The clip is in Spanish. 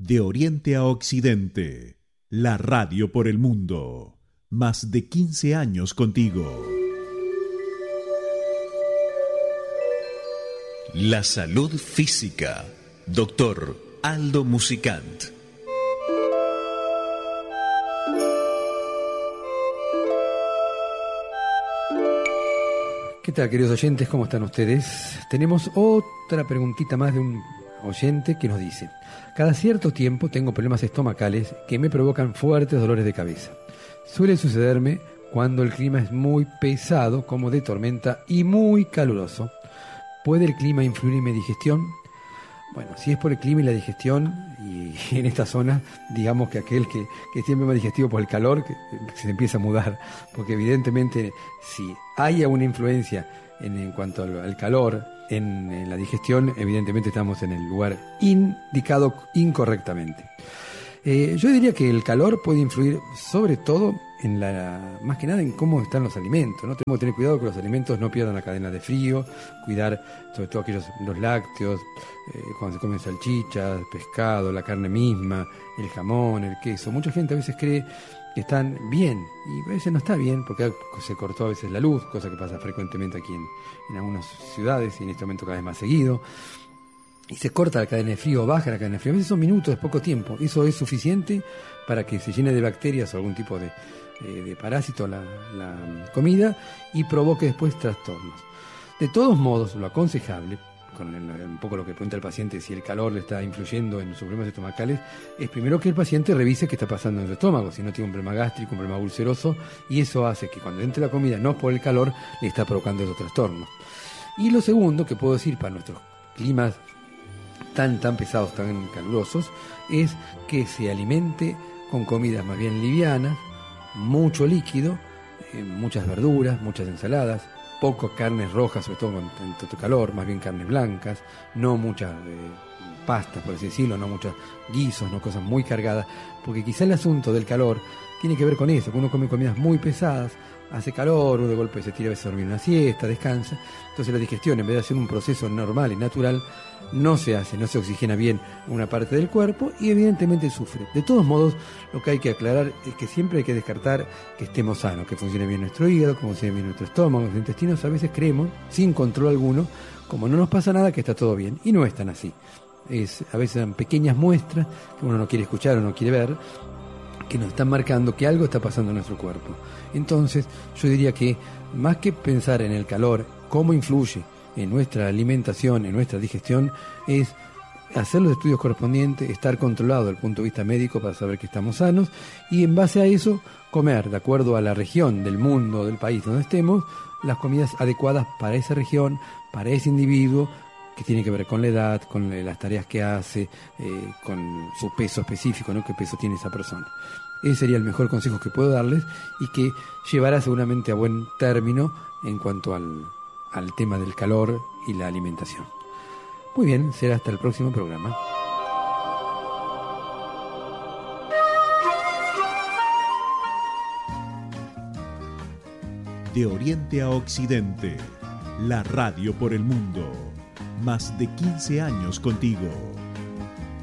De Oriente a Occidente, la radio por el mundo. Más de 15 años contigo. La salud física. Doctor Aldo Musicant. ¿Qué tal, queridos oyentes? ¿Cómo están ustedes? Tenemos otra preguntita más de un oyente que nos dice: cada cierto tiempo tengo problemas estomacales que me provocan fuertes dolores de cabeza. Suele sucederme cuando el clima es muy pesado, como de tormenta, y muy caluroso. ¿Puede el clima influir en mi digestión? Bueno, si es por el clima y la digestión, y en esta zona, digamos que aquel que tiene más digestivo por el calor, que se empieza a mudar, porque evidentemente si hay una influencia en cuanto al calor, en la digestión, evidentemente estamos en el lugar indicado incorrectamente. Yo diría que el calor puede influir sobre todo más que nada en cómo están los alimentos, ¿no? Tenemos que tener cuidado que los alimentos no pierdan la cadena de frío, cuidar sobre todo los lácteos, cuando se comen salchichas, pescado, la carne misma, el jamón, el queso. Mucha gente a veces cree que están bien y a veces no está bien porque se cortó a veces la luz, cosa que pasa frecuentemente aquí en algunas ciudades y en este momento cada vez más seguido. Y se corta la cadena de frío, baja la cadena de frío. A veces son minutos, es poco tiempo. Eso es suficiente para que se llene de bacterias o algún tipo de parásito la comida y provoque después trastornos. De todos modos, lo aconsejable, con un poco lo que pregunta el paciente, si el calor le está influyendo en sus problemas estomacales, es primero que el paciente revise qué está pasando en su estómago, si no tiene un problema gástrico, un problema ulceroso, y eso hace que cuando entre la comida, no por el calor, le está provocando esos trastornos. Y lo segundo que puedo decir para nuestros climas tan pesados, tan calurosos, es que se alimente con comidas más bien livianas, mucho líquido, muchas verduras, muchas ensaladas, poco carnes rojas, sobre todo con tanto calor, más bien carnes blancas, no muchas pastas, por así decirlo, no muchos guisos, no cosas muy cargadas, porque quizá el asunto del calor tiene que ver con eso, que uno come comidas muy pesadas, hace calor, uno de golpe se tira a veces a dormir una siesta, descansa, entonces la digestión, en vez de hacer un proceso normal y natural, no se oxigena bien una parte del cuerpo y evidentemente sufre. De todos modos, lo que hay que aclarar es que siempre hay que descartar que estemos sanos, que funcione bien nuestro hígado, que funcione bien nuestro estómago, nuestros intestinos. A veces creemos, sin control alguno, como no nos pasa nada, que está todo bien, y no es tan así. A veces son pequeñas muestras que uno no quiere escuchar o no quiere ver, que nos están marcando que algo está pasando en nuestro cuerpo. Entonces, yo diría que más que pensar en el calor, cómo influye en nuestra alimentación, en nuestra digestión, es hacer los estudios correspondientes, estar controlado desde el punto de vista médico para saber que estamos sanos y en base a eso comer, de acuerdo a la región del mundo, del país donde estemos, las comidas adecuadas para esa región, para ese individuo, que tiene que ver con la edad, con las tareas que hace, con su peso específico, ¿no? ¿Qué peso tiene esa persona? Ese sería el mejor consejo que puedo darles y que llevará seguramente a buen término en cuanto al tema del calor y la alimentación. Muy bien, será hasta el próximo programa. De Oriente a Occidente, la radio por el mundo. Más de 15 años contigo.